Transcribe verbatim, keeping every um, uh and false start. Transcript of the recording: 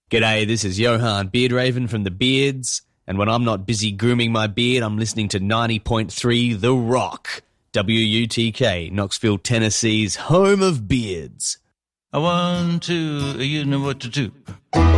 G'day, this is Johan Beardraven from The Beards, and when I'm not busy grooming my beard, I'm listening to ninety point three The Rock, W U T K, Knoxville, Tennessee's home of beards. I want to, you know what to do.